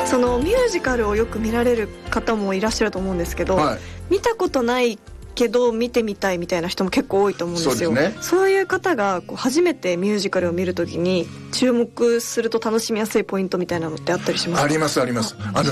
そのミュージカルをよく見られる方もいらっしゃると思うんですけど、はい、見たことないけど見てみたいみたいな人も結構多いと思うんですよ。 そうですね。そういう方がこう初めてミュージカルを見るときに注目すると楽しみやすいポイントみたいなのってあったりしますか？ ありますあります。はい、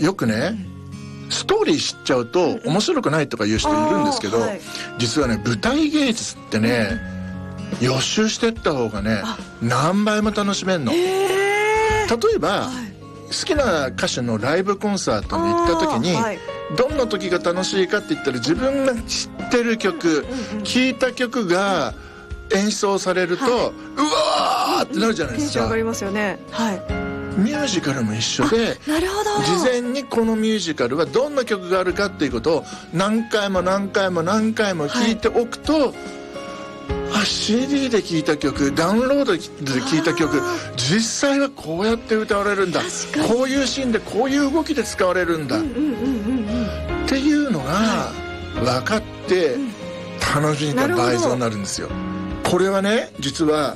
よくね、ストーリー知っちゃうと面白くないとか言う人いるんですけど、はい、実はね舞台芸術ってね、予習してった方がね何倍も楽しめんの。例えば、はい、好きな歌手のライブコンサートに行った時に、はい、どんな時が楽しいかって言ったら自分が知ってる曲、聴いた曲が演奏されると、はい、うわーってなるじゃないですか。テンション上がりますよね。はい。ミュージカルも一緒で、なるほど、事前にこのミュージカルはどんな曲があるかっていうことを何回も何回も何回も聴いておくと、はい、CD で聴いた曲、ダウンロードで聴いた曲、実際はこうやって歌われるんだ、こういうシーンでこういう動きで使われるんだ、っていうのが分かって楽しんだ倍増になるんですよ。これはね、実は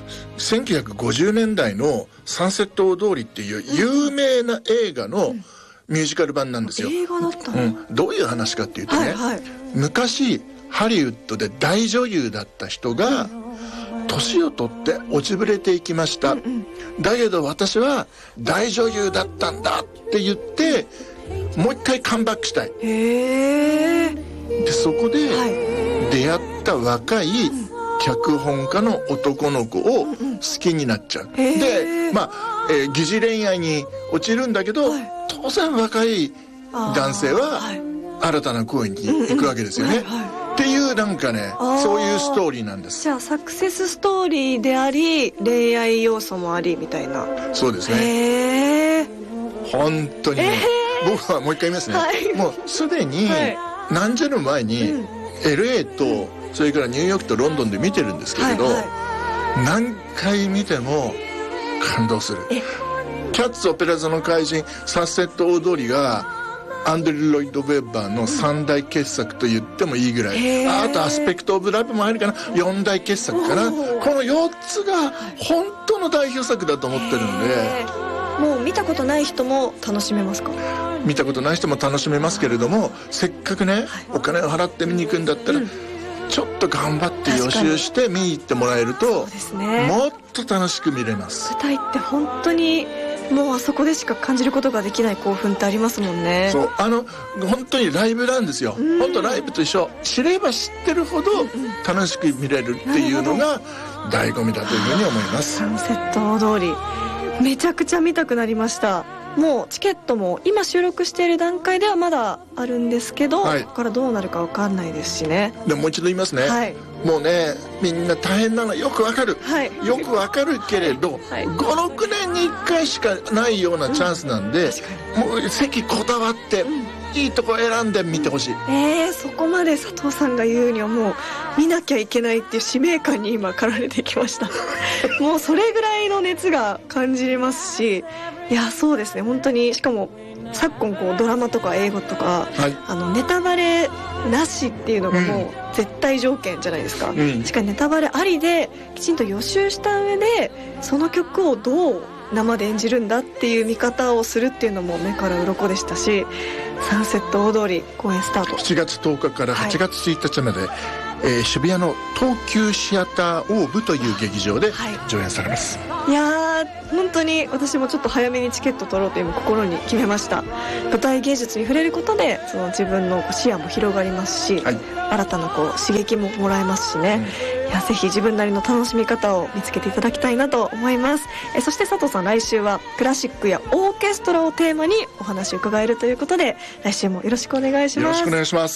1950年代のサンセット大通りっていう有名な映画のミュージカル版なんですよ。映画だったの？どういう話かっていうとね、はいはい、昔ハリウッドで大女優だった人が年を取って落ちぶれていきました、だけど私は大女優だったんだって言ってもう一回カムバックしたい。でそこで出会った若い脚本家の男の子を好きになっちゃう。で疑似恋愛に落ちるんだけど、当然若い男性は新たな恋に行くわけですよね。っていうなんかね、そういうストーリーなんです。 じゃあサクセスストーリーであり恋愛要素もありみたいな。そうですね。 本当にね、僕はもう一回言いますね、はい、もうすでに何十年前に LA とそれからニューヨークとロンドンで見てるんですけれど、何回見ても感動する。キャッツ、オペラ座の怪人、サンセット大通りがアンドリュー・ロイド・ウェッバーの3大傑作と言ってもいいぐらい、あとアスペクト・オブ・ラブも入るかな、4大傑作かな。この4つが本当の代表作だと思ってるんで、 もう見たことない人も楽しめますか？ 見たことない人も楽しめますけれども、せっかくね、お金を払って見に行くんだったら、ちょっと頑張って予習して見に行ってもらえると、もっと楽しく見れます。 舞台って本当にもうあそこでしか感じることができない興奮ってありますもんね。 そう、本当にライブなんですよ。本当ライブと一緒。知れば知ってるほど楽しく見れるっていうのが醍醐味だというふうに思います。 サンセット大通りめちゃくちゃ見たくなりました。もうチケットも今収録している段階ではまだあるんですけど、ここからどうなるか分かんないですしね。 でももう一度言いますね、もうね、みんな大変なのよくわかる、よくわかるけれど、5、6年に1回しかないようなチャンスなんで、もう席こだわって、いいとこ選んで見てほしい。 そこまで佐藤さんが言うにはもう見なきゃいけないっていう使命感に今駆られてきましたもうそれぐらいの熱が感じれますし、いやそうですね、本当に。しかも昨今こうドラマとか英語とか、ネタバレなしっていうのがもう絶対条件じゃないですか、しかもネタバレありできちんと予習した上でその曲をどう生で演じるんだっていう見方をするっていうのも目から鱗でしたし、サンセット大通り公演スタート 7月10日から8月1日まで、渋谷の東急シアターオーブという劇場で上演されます、 いやー本当に私もちょっと早めにチケット取ろうと今心に決めました。舞台芸術に触れることでその自分の視野も広がりますし、新たな刺激ももらえますしね、いやぜひ自分なりの楽しみ方を見つけていただきたいなと思います。そして佐藤さん、来週はクラシックやオーケストラをテーマにお話を伺えるということで、来週もよろしくお願いします。 よろしくお願いします。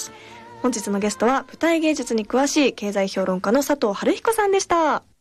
本日のゲストは舞台芸術に詳しい経済評論家の佐藤春彦さんでした。